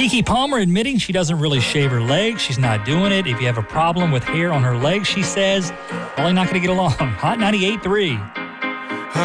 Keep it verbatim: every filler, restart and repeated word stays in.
Keke Palmer admitting she doesn't really shave her legs. She's not doing it. If you have a problem with hair on her legs, she says, probably not going to get along. Hot ninety-eight point three.